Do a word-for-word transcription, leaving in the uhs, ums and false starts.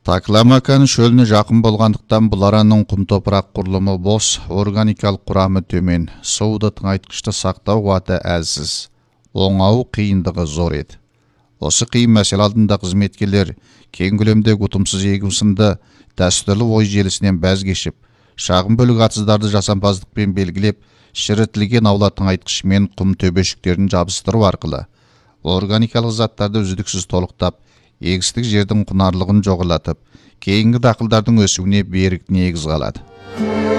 Такламакан шөліне жақын болғандықтан бұл араның құм топырақ құрылымы бос, органикалық құрамы төмен, суды тыңайтқышты сақтау қуаты әлсіз, оңау қиындығы зор еді. Осы қиын мәселе алдында қызметкерлер кең көлемдегі ұтымсыз егу сынды дәстүрлі ой желісінен бәз кешіп, шағын бөлік атсыздарды жасампаздықпен белгілеп, шірітілген аула тыңайтқышымен құм төбешіктерін жабыстыру арқылы органикалық заттарды үздіксіз толықтап, егістік жердің құнарлығын жоғалатып, кейінгі дақылдардың өсуіне берік негіз қалады.